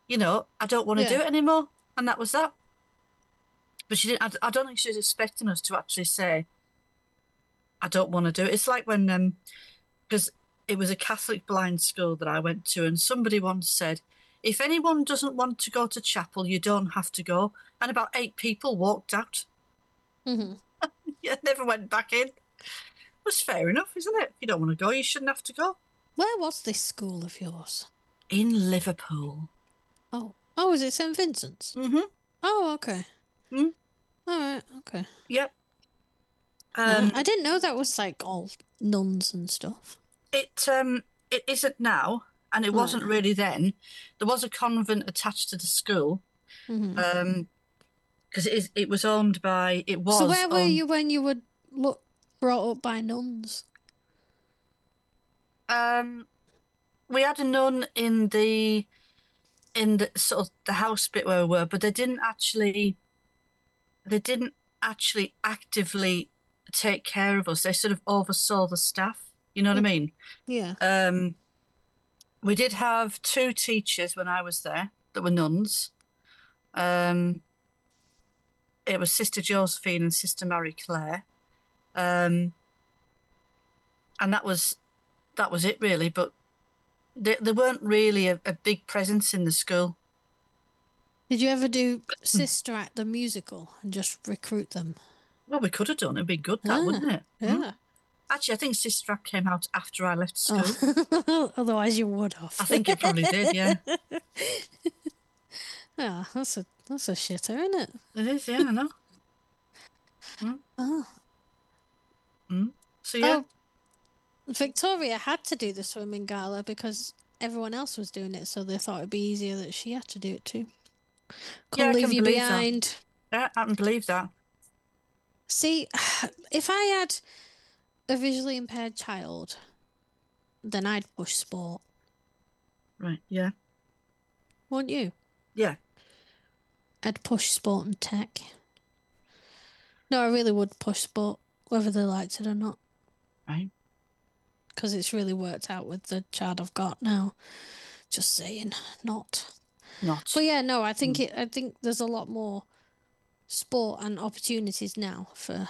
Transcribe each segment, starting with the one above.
I don't want to do Yeah. it anymore. And that was that. But she didn't, I don't think she was expecting us to actually say, I don't want to do it. It's like when, because it was a Catholic blind school that I went to, and somebody once said, if anyone doesn't want to go to chapel, you don't have to go. And about 8 people walked out. Hmm. Yeah, never went back in. Was fair enough, isn't it? If you don't want to go, you shouldn't have to go. Where was this school of yours? In Liverpool. Oh, is it St. Vincent's? Mm-hmm. Oh, okay. Mm, All right, okay. yep. I Um, didn't know that was like all nuns and stuff. it isn't now, and it wasn't Right. really then. There was a convent attached to the school, Hmm. because it was owned by it So was where were owned. you when you were brought up by nuns? Um, we had a nun in the sort of the house bit where we were, but they didn't actually actively take care of us. They sort of oversaw the staff. You know what I Mm. mean? Yeah. Um, we did have 2 teachers when I was there that were nuns. Um, it was Sister Josephine and Sister Mary Clare. Um, and that was it really. But they weren't really a big presence in the school. Did you ever do Sister Act the musical and just recruit them? Well, we could have done. It'd be good, that Ah, wouldn't it? Hmm? yeah. Actually, I think Sister Act came out after I left school. Oh, otherwise you would I have. think it probably did. Yeah, Yeah, that's a shitter, isn't it? it is. Yeah, I know. Mm, Oh, mm. So yeah, oh, Victoria had to do the swimming gala because everyone else was doing it, so they thought it'd be easier that she had to do it too. yeah, Couldn't I leave can you believe that. behind. Yeah, I can believe that. See, if I had a visually impaired child, then I'd push sport, Right. Yeah. wouldn't you? Yeah. I'd push sport and tech. No, I really would push sport, whether they liked it or not, Right. because it's really worked out with the child I've got now. Just saying, not. But Not. yeah, no, I think Mm. it. I think there's a lot more sport and opportunities now for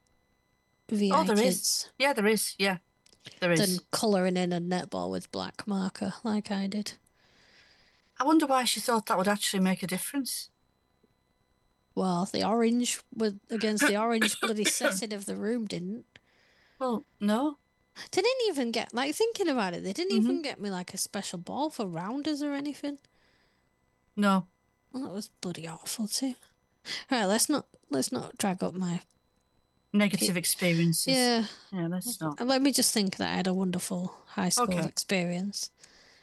Oh, VI there is. kids Yeah, there is. Yeah, there than is. colouring in a netball with black marker like I did. I wonder why she thought that would actually make a difference. Well, the orange with against the orange bloody setting of the room didn't. Well, no. They didn't even get like thinking about it. They didn't Hmm. even get me like a special ball for rounders or anything. No. Well, that was bloody awful too. Right, let's not drag up my. Negative experiences. Yeah, Yeah, that's not. and let me just think that I had a wonderful high school Okay. experience.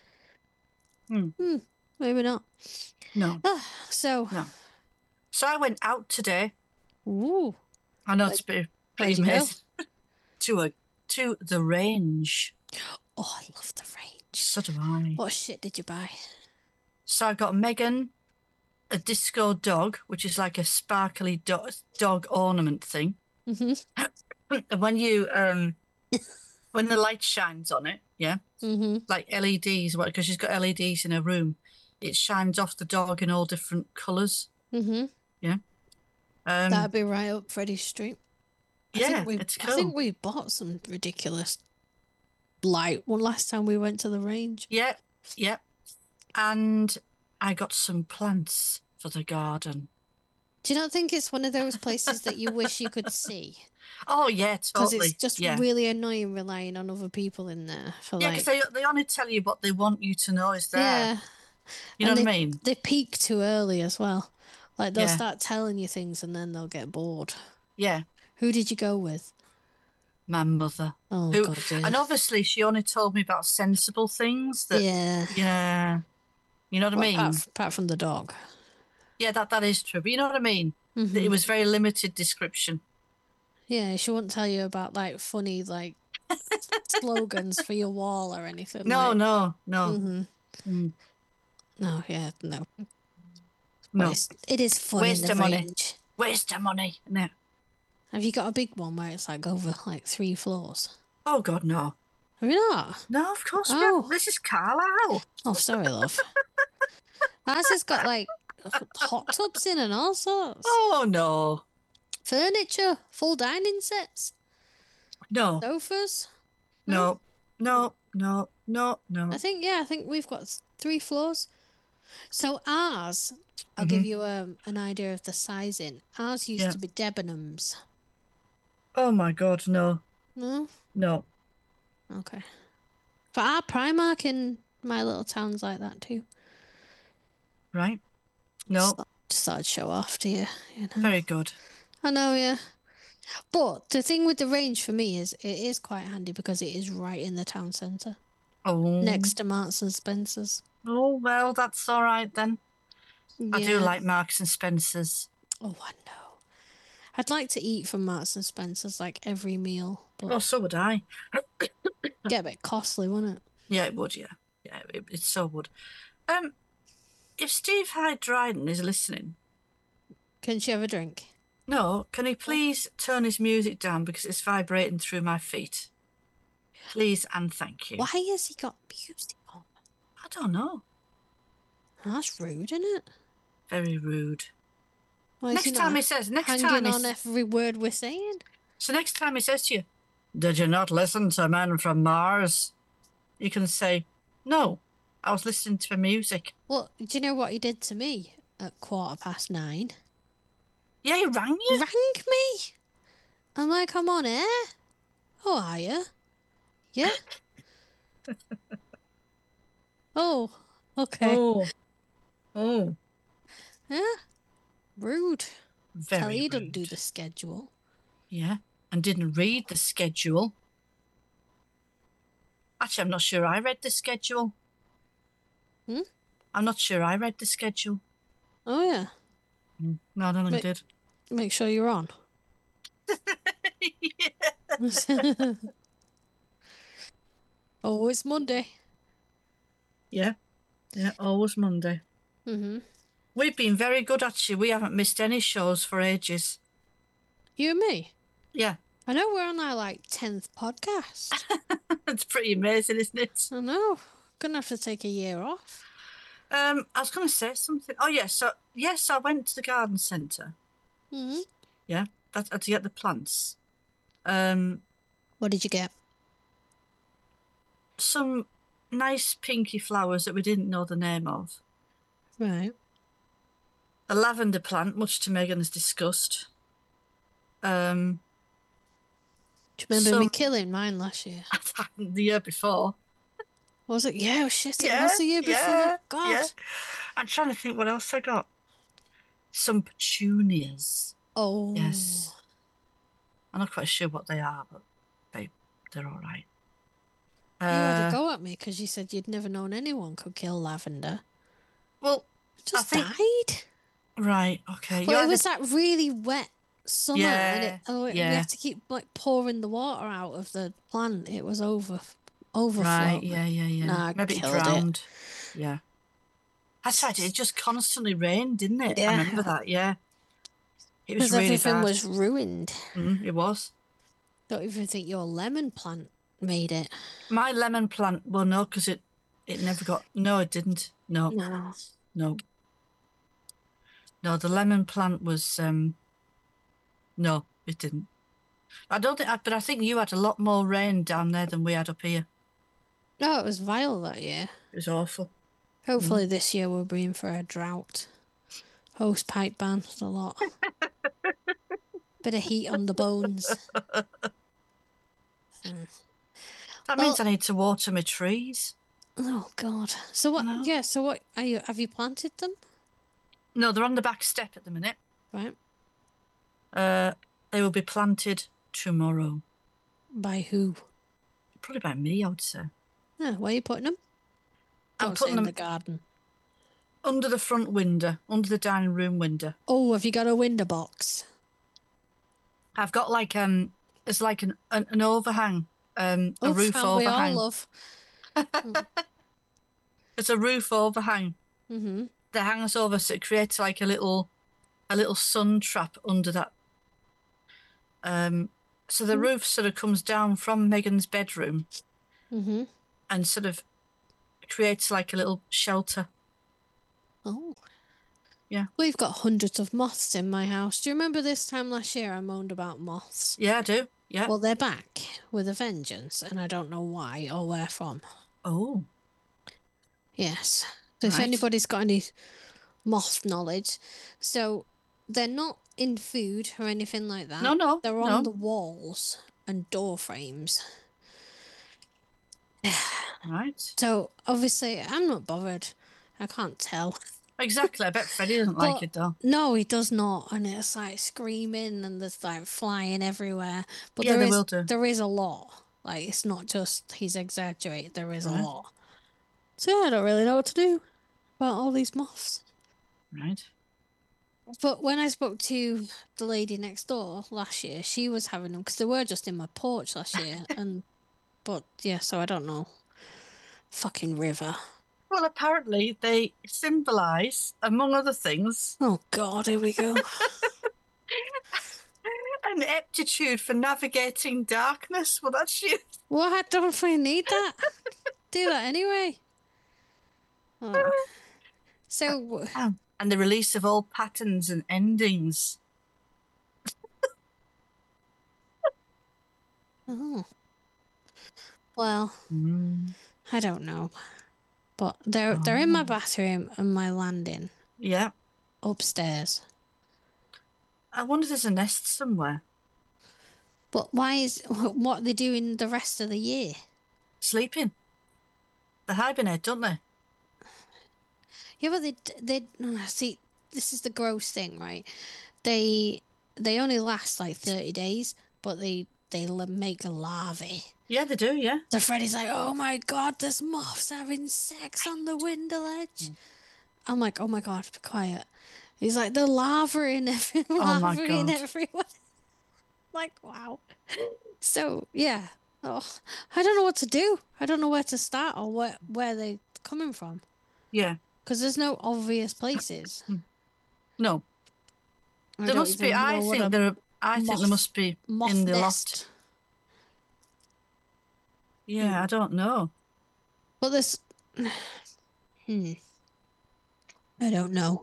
Hmm. Maybe not. No. So, No. So I went out today. ooh, I know where, it's pretty where'd you go? amazing. To the range. Oh, I love the range. So do I. What shit did you buy? So I got Megan a disco dog, which is like a sparkly dog ornament thing. Mm-hmm. And when the light shines on it, yeah, Mm-hmm. like LEDs, because she's got LEDs in her room, it shines off the dog in all different colours. Mm-hmm. Yeah. Um, That'd be right up Freddie Street. I think yeah, we it's I think cool. we bought some ridiculous light one last time we went to the range. Yeah, yeah. And I got some plants for the garden. Do you not think it's one of those places that you wish you could see? Oh yeah, Because it's totally. just Yeah. really annoying relying on other people in there for Yeah, because like they only tell you what they want you to know is there. yeah, You know and what I they mean? they peak too early as well. Like they'll Yeah, start telling you things and then they'll get bored. yeah. Who did you go with? My mother, Oh who, God, yeah, and obviously she only told me about sensible things that, yeah. yeah, you know what I Well, mean? apart from the dog. Yeah, that is true. But you know what I mean? It Hmm. was very limited description. Yeah, she won't tell you about like funny like slogans for your wall or anything No, like. no, no, Hmm. mm, No, yeah, no. But no. it is fun in Waste the of money. range. Waste of money. No. Have you got a big one where it's like over like 3 floors? Oh God, no. Have you not? No, of course we haven't. Oh, This is Carlisle. oh, sorry, love. Ours has got like hot tubs in and all sorts. Oh no. Furniture, full dining sets, No. sofas. No. No. No. No. I No. think we've got 3 floors. So ours, I'll give you an idea of the sizing. Ours used Yeah. to be Debenhams. Oh my God, no. No? No. Okay. But our Primark in my little town's like that too. Right? No. Just thought I'd show off to you, you know. Very good. I know, yeah. But the thing with the range for me is it is quite handy because it is right in the town centre. Oh. Next to Marks and Spencer's. Oh, well, that's all right then. I do Yeah. like Marks and Spencer's. Oh, I know. I'd like to eat from Marks and Spencer's like every meal, but Oh, so would I. get a bit costly, wouldn't it? Yeah, it would, yeah. Yeah, it so would. If Steve Hyde Dryden is listening, Can she have a drink? no, can he please turn his music down because it's vibrating through my feet? Please and thank you. Why has he got music on? I don't know. That's rude, isn't it? Very rude. Why is Next time he says, hanging on every word we're saying. So next time he says to you, "Did you not listen to Men from Mars?" You can say, "No, I was listening to music." Well, do you know what he did to me at 9:15? Yeah, he rang you. Rang me. I'm like, I'm on air. Oh, are you? Yeah. Oh, okay. Oh. Yeah. Rude. Very Tell you rude. don't do the schedule. Yeah, and didn't read the schedule. Actually, I'm not sure I read the schedule. I'm not sure I read the schedule. Oh, yeah. No, I don't think I did. Make sure you're on. Yeah. Oh, it's Monday. Yeah, always Monday. Mm-hmm. We've been very good, actually. We haven't missed any shows for ages. You and me? Yeah. I know we're on our, 10th podcast. It's pretty amazing, isn't it? I know. Gonna have to take a year off. I was going to say something. Oh, yes. So, yes, I went to the garden centre. Mm-hmm. Yeah, that's to get the plants. What did you get? Some nice pinky flowers that we didn't know the name of. Right. A lavender plant, much to Megan's disgust. Do you remember me killing mine last year? The year before. Was it? Yeah, oh, shit, it was the year before. Yeah, God. yeah. I'm trying to think what else I got. Some petunias. Oh. Yes. I'm not quite sure what they are, but they're all right. You had a go at me because you said you'd never known anyone could kill lavender. Well, Just died. Right, okay. Well, it was that really wet summer, and we had to keep pouring the water out of the plant. It was overflow. Right, yeah. Nah, maybe it drowned. Yeah. That's right. It just constantly rained, didn't it? Yeah. I remember that. Yeah. It was really everything bad. was ruined. It was. Don't even think your lemon plant made it. My lemon plant, well, no, because it never got. No, it didn't. No. No, the lemon plant was. No, it didn't. I don't think, but I think you had a lot more rain down there than we had up here. No, it was vile that year. It was awful. Hopefully this year we'll be in for a drought. Hose pipe ban, a lot. Bit of heat on the bones. That means I need to water my trees. Oh God! So what? No. Yeah. So what? Have you planted them? No, they're on the back step at the minute. Right. They will be planted tomorrow. By who? Probably by me, I would say. Yeah, where are you putting them? I'm putting them in the garden. Under the front window, under the dining room window. Oh, have you got a window box? I've got it's like an overhang, a roof overhang. We all love. It's a roof overhang. Mm-hmm. That hangs over, so it creates like a little sun trap under that. So the roof sort of comes down from Megan's bedroom, and sort of creates like a little shelter. Oh. Yeah. We've got hundreds of moths in my house. Do you remember this time last year I moaned about moths? Yeah, I do. Yeah. Well, they're back with a vengeance, and I don't know why or where from. Oh, Yes. So if right. anybody's got any moth knowledge, so they're not in food or anything like that. No, They're on no. the walls and door frames. Right. So obviously I'm not bothered. I can't tell. Exactly. I bet Freddie doesn't like But it though. no, he does not, and it's like screaming and there's like flying everywhere. But Yeah, they will do. there is a lot. Like it's not just he's exaggerated. There is a Right. lot. So yeah, I don't really know what to do about all these moths. Right. But when I spoke to the lady next door last year, she was having them because they were just in my porch last year. But yeah, so I don't know. Fucking river. Well, apparently they symbolise, among other things, Oh God, here we go. an aptitude for navigating darkness. Well, that's you. What? Don't we need that? Do that anyway. Oh. So, And the release of all patterns and endings. oh. Well, I don't know. But they're in my bathroom and my landing Yeah. upstairs. I wonder if there's a nest somewhere. But what are they doing the rest of the year? Sleeping. They hibernate, don't they? Yeah, but they see, this is the gross thing, right? They only last like 30 days, but they make larvae. Yeah, they do, yeah. So Freddie's like, oh my God, there's moths having sex on the window ledge. I'm like, oh my God, be quiet. He's like, the larvae in everywhere. Like, wow. So, yeah. Oh, I don't know what to do. I don't know where to start or where they're coming from. Yeah. Because there's no obvious places. No. There must be, I think there must be in the loft. Yeah, I don't know. But there's... I don't know.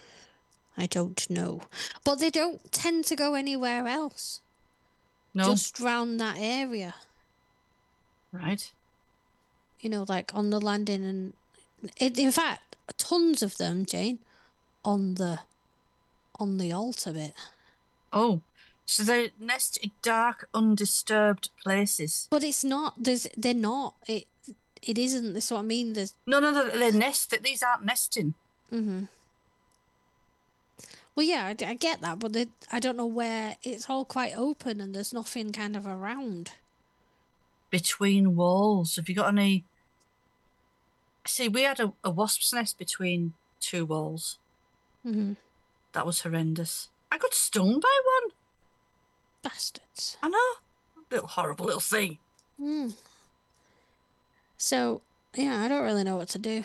But they don't tend to go anywhere else. No. Just round that area. Right. You know, like on the landing and... in fact, tons of them, Jane, on the altar bit. Oh, so they nest in dark, undisturbed places. But it's not. They're not. It isn't. That's what I mean. There's No, they nest. These aren't nesting. Mm-hmm. Well, yeah, I get that, but I don't know where. It's all quite open and there's nothing kind of around. Between walls. Have you got any? See, we had a wasp's nest between two walls. Mm-hmm. That was horrendous. I got stung by one. Bastards. I know. Little horrible little thing. So, yeah, I don't really know what to do.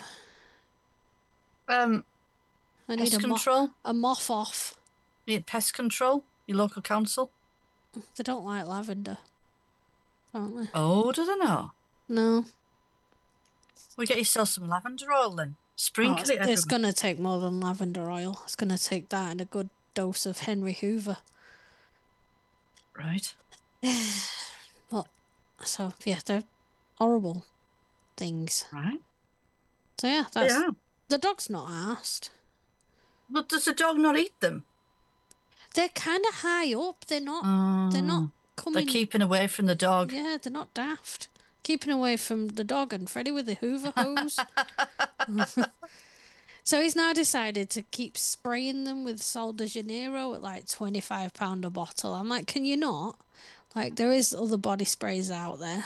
I need pest control. A moth off. You need pest control. Your local council. They don't like lavender, don't they? Oh, do they not? No. We get yourself some lavender oil then. Sprinkle it. It's going to take more than lavender oil. It's going to take that and a good dose of Henry Hoover. Right. But, so, yeah, they're horrible things. Right. So, yeah, the dog's not asked. But does the dog not eat them? They're kind of high up. They're not. They're not coming. They're keeping away from the dog. Yeah, they're not daft. Keeping away from the dog and Freddie with the Hoover hose. So he's now decided to keep spraying them with Sol de Janeiro at like £25 a bottle. I'm like, can you not? Like, there is other body sprays out there.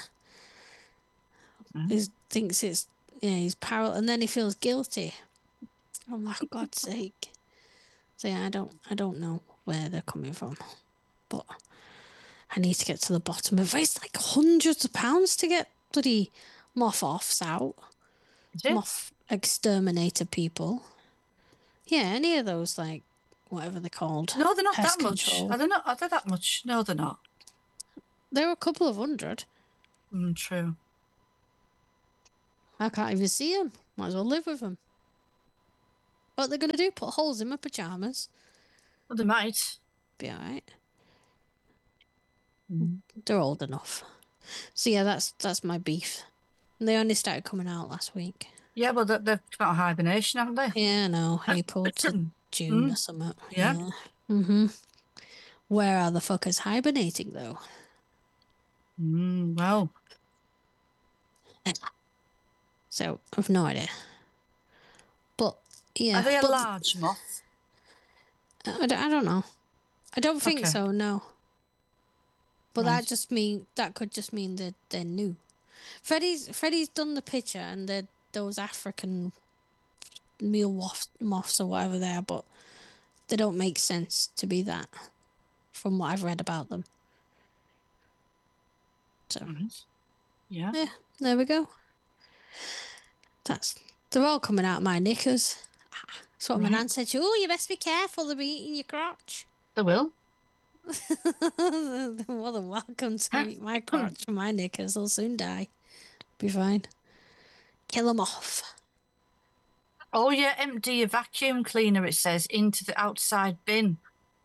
He thinks it's, he's parallel, and then he feels guilty. I'm like, for God's sake. So yeah, I don't know where they're coming from, but I need to get to the bottom of it. It's like hundreds of pounds to get bloody moth offs out. Moth exterminator people. Yeah, any of those, like, whatever they're called. No, they're not that control. much. Are they that much? No, they're not. They're a couple of hundred. True. I can't even see them. Might as well live with them. What they're going to do? Put holes in my pyjamas? Well, they might. Be all right. Mm. They're old enough. So yeah, that's my beef. And they only started coming out last week. Yeah, well, they've come out of hibernation, haven't they? Yeah, no, April to June or something. Yeah. Mm-hmm. Where are the fuckers hibernating though? Well. So I've no idea. But yeah, Are they a large moth? I don't know. I don't think Okay. so. No. But Right. that could just mean that they're new. Freddie's done the picture and they're those African meal moths or whatever they are, but they don't make sense to be that from what I've read about them. So yeah, there we go. They're all coming out of my knickers. That's what my nan said. Oh, you best be careful, they'll be eating your crotch. They will. They're more than welcome to eat my crotch and my knickers. They'll soon die. Be fine. Kill them off. Oh yeah, empty your vacuum cleaner, it says, into the outside bin.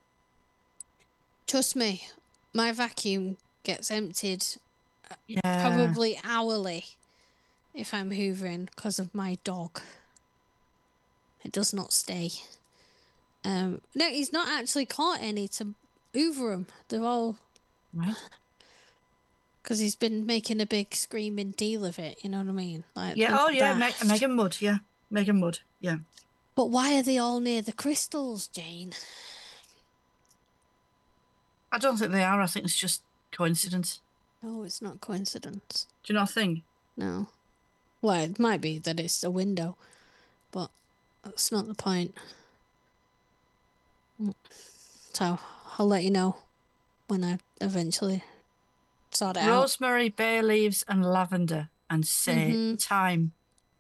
Trust me, my vacuum gets emptied Yeah. probably hourly if I'm hoovering because of my dog. It does not stay. No, he's not actually caught any to hoover them. They're all... Right. Because he's been making a big screaming deal of it, you know what I mean? Like, yeah, oh yeah, Mega Mud, yeah. Mega Mud, yeah. But why are they all near the crystals, Jane? I don't think they are. I think it's just coincidence. No, it's not coincidence. Do you not think? No. Well, it might be that it's a window, but that's not the point. So I'll let you know when I eventually sort it out. Rosemary, bay leaves, and lavender, and say thyme.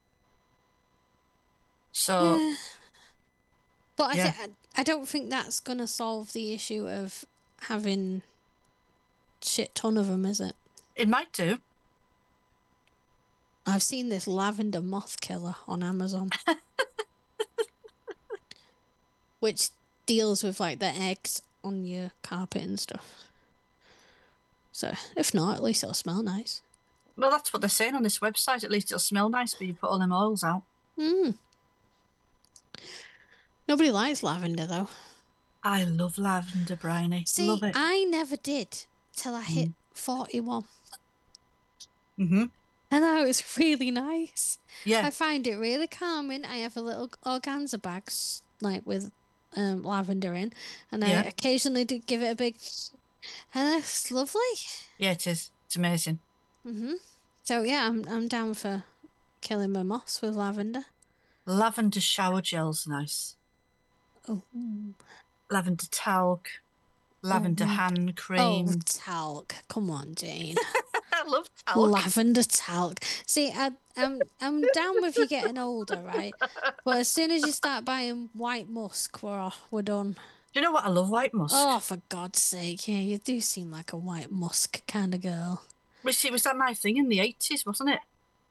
So, yeah. But I don't think that's gonna solve the issue of having shit ton of them, is it? It might do. I've seen this lavender moth killer on Amazon, which deals with like the eggs on your carpet and stuff. So if not, at least it'll smell nice. Well, that's what they're saying on this website. At least it'll smell nice when you put all them oils out. Nobody likes lavender though. I love lavender, Bryony. See, love it. I never did till I hit 41. Mm-hmm. And now it's really nice. Yeah. I find it really calming. I have a little organza bag like with lavender in, and I occasionally do give it a big, and it's lovely. Yeah, it is. It's amazing. So yeah, I'm down for killing my moths with lavender. Lavender shower gel's nice. Oh. Lavender talc. Lavender hand cream. Oh, talc! Come on, Jane. I love talc. Lavender talc. See, I'm down with you getting older, right? But as soon as you start buying white musk, we're done. Do you know what? I love white musk. Oh, for God's sake! Yeah, you do seem like a white musk kind of girl. Was that my thing in the 80s, wasn't it?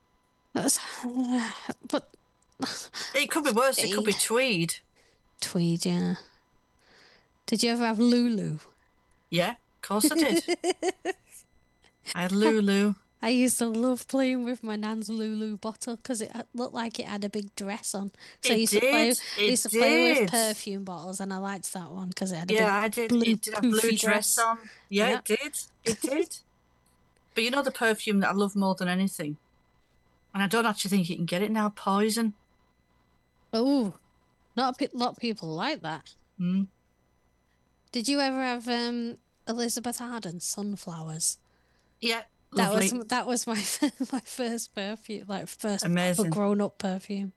But it could be worse. It could be tweed. Tweed, yeah. Did you ever have Lulu? Yeah, of course I did. I had Lulu. I used to love playing with my nan's Lulu bottle because it looked like it had a big dress on. So I used to play with perfume bottles, and I liked that one because it had a big it did have blue dress on. Yeah, it did. It did. But you know the perfume that I love more than anything? And I don't actually think you can get it now, Poison. Oh, not a lot of people like that. Did you ever have Elizabeth Arden Sunflowers? Yeah, lovely. That was my first perfume, like first grown up perfume.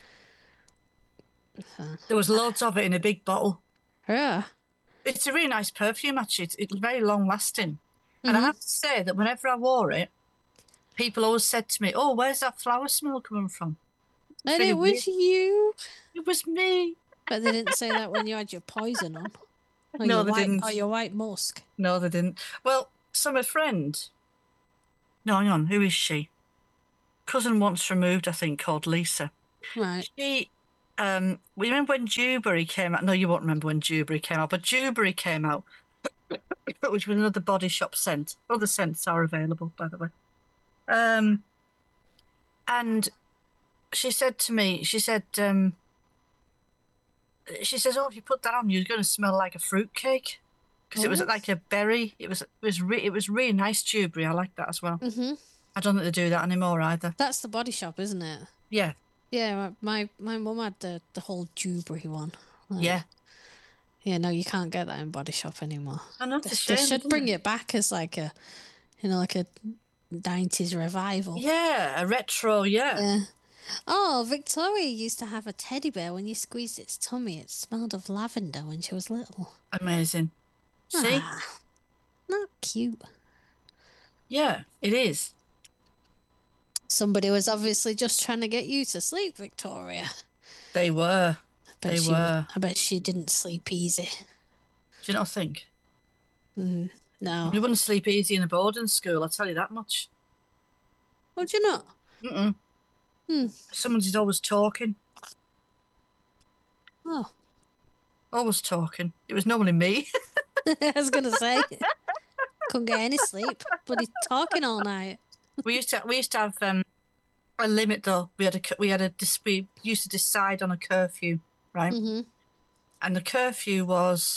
There was loads of it in a big bottle. Yeah. It's a really nice perfume, actually. It's very long lasting. And I have to say that whenever I wore it, people always said to me, "Oh, where's that flower smell coming from?" And it was you. It was me. But they didn't say that when you had your poison on. No, they didn't. Or your white musk. No, they didn't. Well, so my friend... No, hang on. Who is she? Cousin once removed, I think, called Lisa. Right. She remember when Dewberry came out? No, you won't remember when Dewberry came out, but Dewberry came out, which was another Body Shop scent. Other scents are available, by the way. And she said to me, she says, "Oh, if you put that on, you're going to smell like a fruitcake." Because it was Oh. like a berry. It was really nice Dewberry. I like that as well. Mm-hmm. I don't think they do that anymore either. That's the Body Shop, isn't it? Yeah, Yeah, my mum had the whole Dewberry one. Like, yeah. yeah, no, you can't get that in Body Shop anymore. I know it's a They shame, should isn't bring it? it back as like a, like a 90s revival. Yeah, a retro. Yeah, Yeah. Oh, Victoria used to have a teddy bear. When you squeezed its tummy, it smelled of lavender when she was little. amazing. See, Ah, not cute. yeah, it is. Somebody was obviously just trying to get you to sleep, Victoria. They were. They were. I bet she didn't sleep easy. Do you not think? No. You wouldn't sleep easy in a boarding school. I'll tell you that much. Would you not? Someone's always talking. Oh. Always talking. It was normally me. I was going to say. Couldn't get any sleep. Bloody talking all night. we used to have a limit though. We used to decide on a curfew, right? Mm-hmm. And the curfew was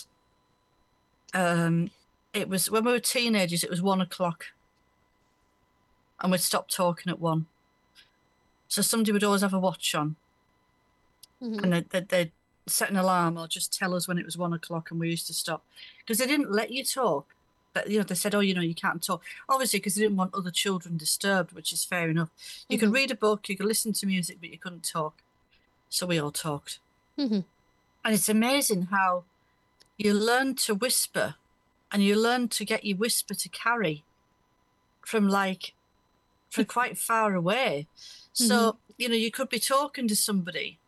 it was when we were teenagers. It was 1 o'clock, and we'd stop talking at 1. So somebody would always have a watch on, and they'd set an alarm or just tell us when it was 1 o'clock, and we used to stop because they didn't let you talk. But they said, "Oh, you can't talk." Obviously, because they didn't want other children disturbed, which is fair enough. You could read a book, you could listen to music, but you couldn't talk. So we all talked. And it's amazing how you learn to whisper, and you learn to get your whisper to carry from quite far away. So you could be talking to somebody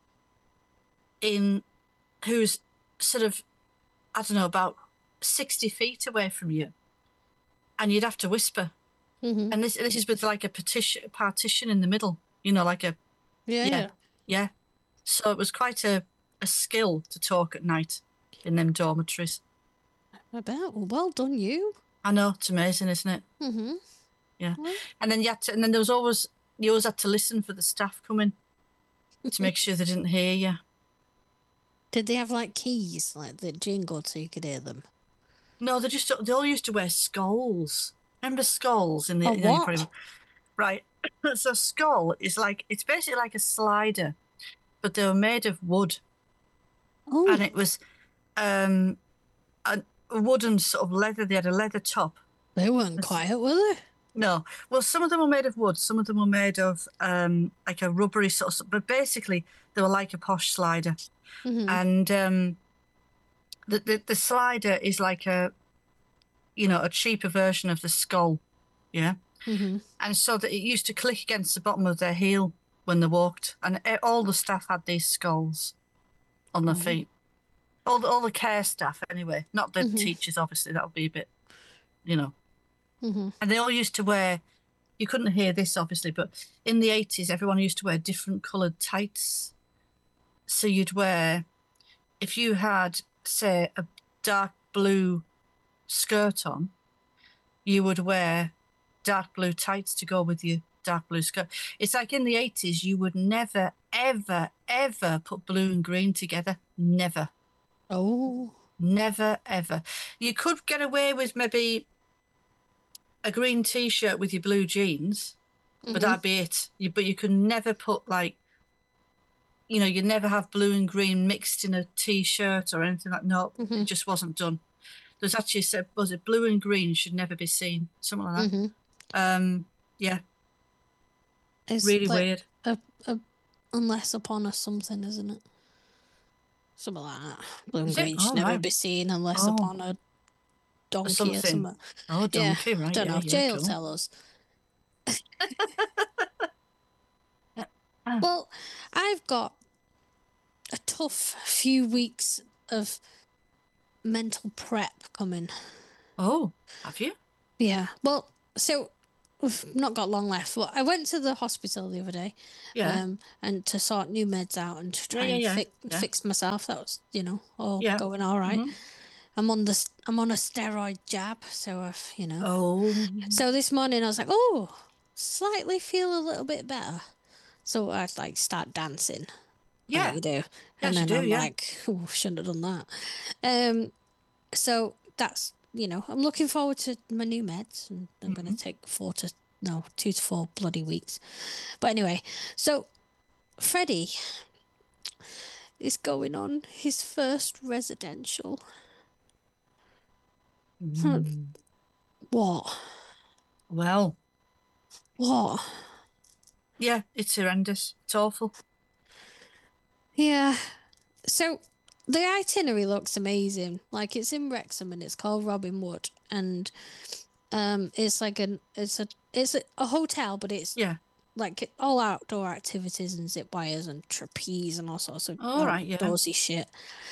who's sort of, I don't know, about 60 feet away from you, and you'd have to whisper. And this is with like a partition in the middle, like a yeah. So it was quite a skill to talk at night in them dormitories. I bet. Well done, you. I know, it's amazing, isn't it? Yeah. And then and then you always had to listen for the staff coming to make sure they didn't hear you. Did they have like keys, like that jingled so you could hear them? No, they all used to wear skulls. Remember skulls in the what? Right. So skull is it's basically like a slider, but they were made of wood. Oh. And it was a wooden sort of leather. They had a leather top. They weren't quiet, were they? No. Well, some of them were made of wood. Some of them were made of like a rubbery sort of. But basically, they were like a posh slider. And the slider is like a cheaper version of the skull. Yeah. And so that it used to click against the bottom of their heel when they walked, and all the staff had these skulls on their feet. All the care staff, anyway, not the teachers. Obviously, that would be a bit, And they all used to wear. You couldn't hear this, obviously, but in the 80s, everyone used to wear different coloured tights. So you'd wear, if you had, say, a dark blue skirt on, you would wear dark blue tights to go with your dark blue skirt. It's like in the 80s, you would never, ever, ever put blue and green together. Never. Oh. Never, ever. You could get away with maybe a green T-shirt with your blue jeans, but that'd be it. But you could never put you never have blue and green mixed in a T-shirt or anything like that. No, it just wasn't done. There's actually said, was it blue and green should never be seen, something like that. Yeah. It's really weird. Unless upon us something, isn't it? Something like that. Blue and green should never be seen unless upon a donkey or something. Oh, donkey, right. I don't know. Jay will tell us. Well, I've got a tough few weeks of mental prep coming. Oh, have you? Yeah. Well, so we've not got long left. Well, I went to the hospital the other day, Yeah. and to sort new meds out and to try and Yeah. fix myself. That was, all Yeah. going all right. Mhm. I'm on a steroid jab, so I've. Oh. So this morning I was like, oh, slightly feel a little bit better. So I'd like start dancing, like Yeah. you do, and Yes, you then do. I'm Yeah. like, oh, shouldn't have done that. So that's, I'm looking forward to my new meds, and I'm going to Mhm. take 2 to 4 bloody weeks. But anyway, so Freddie is going on his first residential. Mm. What? Well, What? yeah, it's horrendous. It's awful. Yeah. So the itinerary looks amazing. Like, it's in Wrexham and it's called Robin Wood, and it's like it's a hotel, but it's Yeah. like all outdoor activities and zip wires and trapeze and all sorts of All right. Yeah. outdoorsy shit.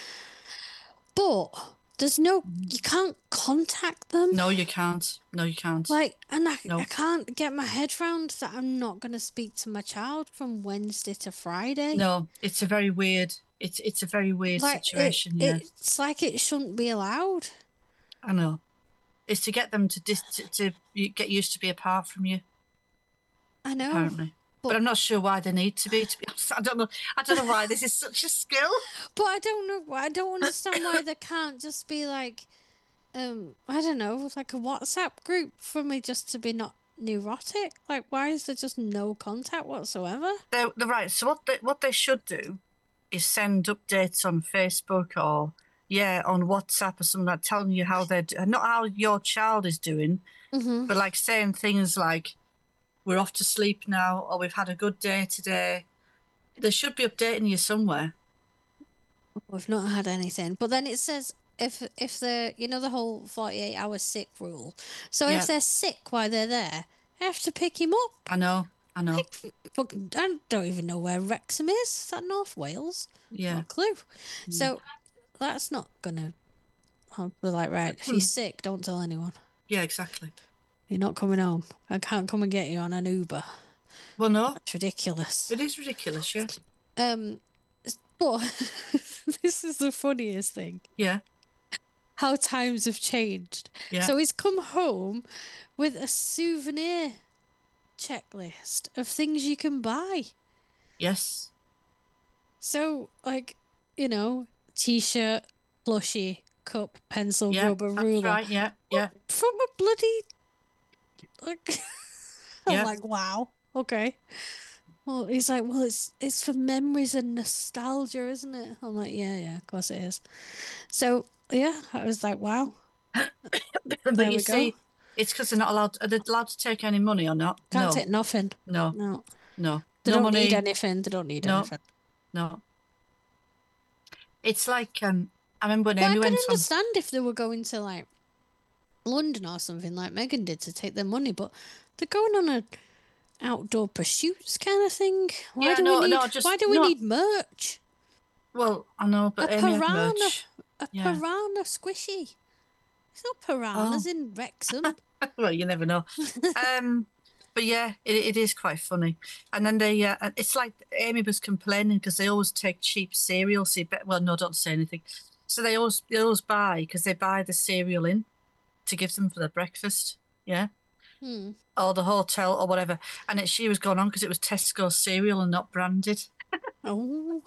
But you can't contact them. No, you can't. No, you can't. Like, and I No. can't get my head round that I'm not going to speak to my child from Wednesday to Friday. No, it's a very weird. It's a very weird Like, situation. Yeah, it's like it shouldn't be allowed. I know. It's to get them to get used to be apart from you. I know. Apparently. But I'm not sure why they need to be honest. I don't know. I don't know why this is such a skill. But I don't know. I don't understand why there can't just be like, I don't know, like a WhatsApp group for me just to be not neurotic. Like, why is there just no contact whatsoever? They're right. So what they should do is send updates on Facebook or on WhatsApp or something like telling you how they're not how your child is doing, but like saying things like we're off to sleep now or we've had a good day today. They should be updating you somewhere. We've not had anything. But then it says if they're, the whole 48-hour sick rule. So Yeah. if they're sick while they're there, I have to pick him up. I know. I don't even know where Wrexham is. Is that North Wales? Yeah. Not a clue. So that's not gonna. I'll be like, right, if you're sick, don't tell anyone. Yeah, exactly. You're not coming home. I can't come and get you on an Uber. Well, no. That's ridiculous. It is ridiculous, yeah. But this is the funniest thing. Yeah. How times have changed. Yeah. So he's come home with a souvenir checklist of things you can buy. Yes. So, like, t-shirt, plushie, cup, pencil, rubber, ruler. That's right, yeah. From a bloody... Like, Yeah. I'm like, wow, okay. Well, he's like, well, it's for memories and nostalgia, isn't it? I'm like, yeah, of course it is. So, yeah, I was like, wow. But you see, it's because they're not allowed. Are they allowed to take any money or not? Can't take nothing. No. They No don't money. need anything. They don't need anything. No. It's like I remember when Amy went on. I could understand if they were going to like London or something like Megan did to take their money, but they're going on a outdoor pursuits kind of thing. Why do we need merch? Well, I know, but Amy had merch. Piranha squishy. It's not piranhas in Wrexham. Well, you never know. But yeah, it is quite funny. And then it's like Amy was complaining because they always take cheap cereal. So don't say anything. So they always buy, because they buy the cereal in to give them for their breakfast. Yeah. Or the hotel or whatever. And she was going on because it was Tesco cereal and not branded. Oh.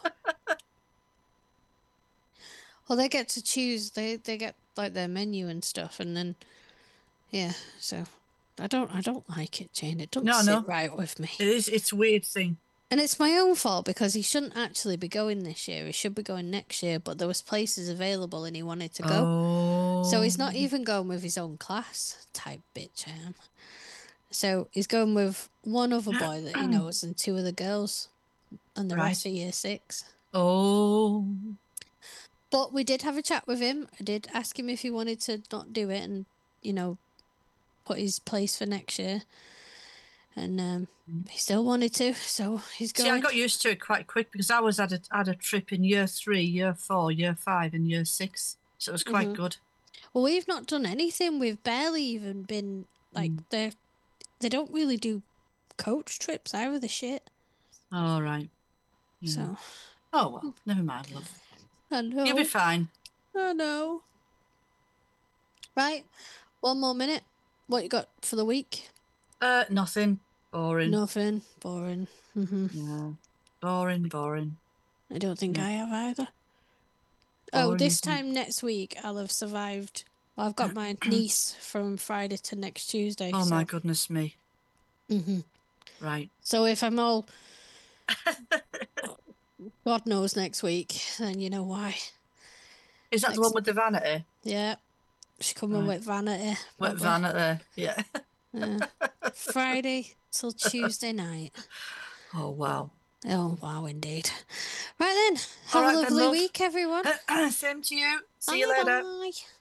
Well, they get to choose. They get like their menu and stuff, and then so I don't like it, Jane. It doesn't sit right with me. It is. It's a weird thing. And it's my own fault because he shouldn't actually be going this year. He should be going next year, but there was places available and he wanted to go. Oh. So he's not even going with his own class. Type bitch I am. So he's going with one other boy that he knows and 2 other girls, and the rest are year 6. Oh. But we did have a chat with him. I did ask him if he wanted to not do it and, put his place for next year. And he still wanted to, so he's going. See, I got used to it quite quick because I had a trip in year 3, year 4, year 5, and year 6. So it was quite good. Well, we've not done anything. We've barely even been, like, they don't really do coach trips either. The shit. All right. Yeah. So Oh well, never mind, love. I know. You'll be fine. I know. Right. One more minute. What you got for the week? Nothing. Boring. Nothing. Boring. Yeah. Boring. I don't think Yeah. I have either. Boring, This isn't it? time next week I'll have survived. Well, I've got my niece from Friday to next Tuesday. Oh so. my goodness me. Mm-hmm. Right. So if I'm all God knows next week, then you know why. Is that the one with the vanity? Yeah. She's coming Right. with vanity. With vanity, yeah. Friday till Tuesday night. Oh wow. Oh wow, indeed. Right then. Have All a right then, lovely love. week, everyone. Same to you. See you Bye later. bye.